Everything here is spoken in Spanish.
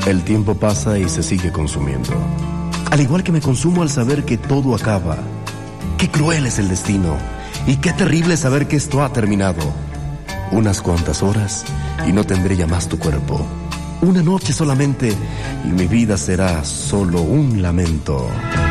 El tiempo pasa y se sigue consumiendo. Al igual que me consumo al saber que todo acaba. Qué cruel es el destino y qué terrible saber que esto ha terminado. Unas cuantas horas y no tendré ya más tu cuerpo. Una noche solamente y mi vida será solo un lamento.